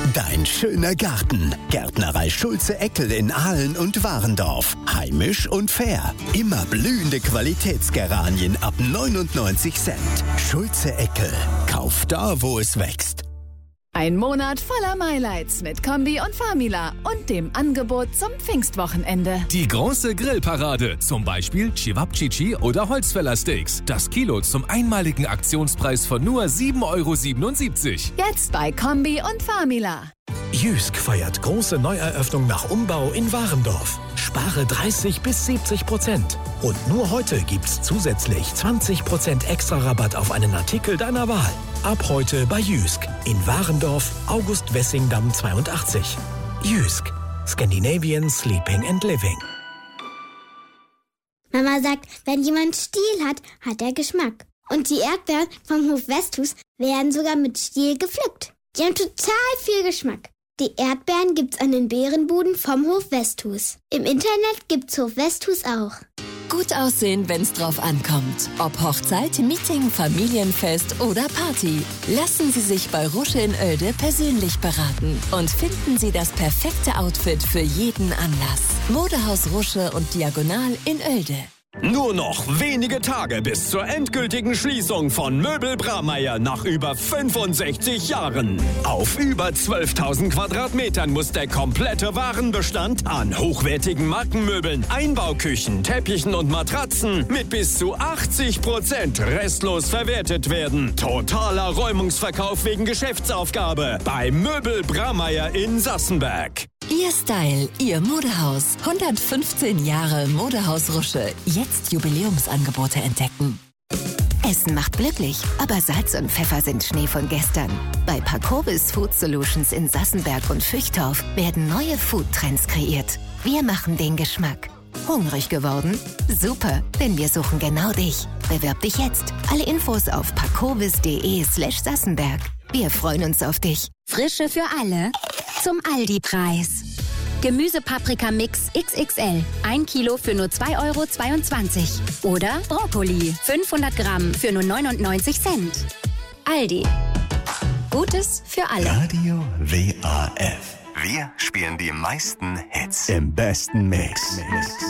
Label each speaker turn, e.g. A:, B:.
A: Dein schöner Garten. Gärtnerei Schulze-Eckel in Aalen und Warendorf. Heimisch und fair. Immer blühende Qualitätsgeranien ab 99 Cent. Schulze-Eckel. Kauf da, wo es wächst.
B: Ein Monat voller Highlights mit Kombi und Famila und dem Angebot zum Pfingstwochenende.
C: Die große Grillparade, zum Beispiel Cevapcici oder Holzfällersteaks. Das Kilo zum einmaligen Aktionspreis von nur 7,77 €.
B: Jetzt bei Kombi und Famila.
D: Jysk feiert große Neueröffnung nach Umbau in Warendorf. Spare 30-70%. Und nur heute gibt's zusätzlich 20% extra Rabatt auf einen Artikel deiner Wahl. Ab heute bei Jysk in Warendorf, August-Wessingdamm 82. Jysk. Scandinavian Sleeping and Living.
E: Mama sagt, wenn jemand Stiel hat, hat er Geschmack. Und die Erdbeeren vom Hof Westhus werden sogar mit Stiel gepflückt. Die haben total viel Geschmack. Die Erdbeeren gibt's an den Beerenbuden vom Hof Westhus. Im Internet gibt's Hof Westhus auch.
F: Gut aussehen, wenn's drauf ankommt. Ob Hochzeit, Meeting, Familienfest oder Party. Lassen Sie sich bei Rusche in Oelde persönlich beraten und finden Sie das perfekte Outfit für jeden Anlass. Modehaus Rusche und Diagonal in Oelde.
G: Nur noch wenige Tage bis zur endgültigen Schließung von Möbel Bramayr nach über 65 Jahren. Auf über 12.000 Quadratmetern muss der komplette Warenbestand an hochwertigen Markenmöbeln, Einbauküchen, Teppichen und Matratzen mit bis zu 80% restlos verwertet werden. Totaler Räumungsverkauf wegen Geschäftsaufgabe bei Möbel Bramayr in Sassenberg.
F: Ihr Style, Ihr Modehaus. 115 Jahre Modehaus Rusche. Jetzt Jubiläumsangebote entdecken. Essen macht glücklich, aber Salz und Pfeffer sind Schnee von gestern. Bei Parkovis Food Solutions in Sassenberg und Füchtorf werden neue Foodtrends kreiert. Wir machen den Geschmack. Hungrig geworden? Super, denn wir suchen genau dich. Bewerb dich jetzt. Alle Infos auf parkovis.de/Sassenberg. Wir freuen uns auf dich.
H: Frische für alle zum Aldi-Preis. Gemüsepaprika-Mix XXL. 1 Kilo für nur 2,22 €. Oder Brokkoli. 500 Gramm für nur 99 Cent. Aldi. Gutes für alle.
A: Radio WAF.
I: Wir spielen die meisten Hits.
A: Im besten Mix.